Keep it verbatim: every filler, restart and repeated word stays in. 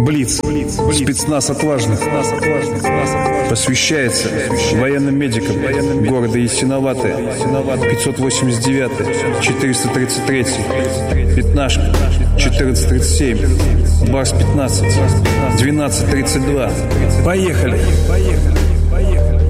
Блиц. Спецназ отважных. Посвящается военным медикам города Ясиноватое. пятьсот восемьдесят девятый, четыреста тридцать третий, Пятнашка, четырнадцать тридцать семь, Барс пятнадцать, двенадцать тридцать два. Поехали! Поехали! Поехали!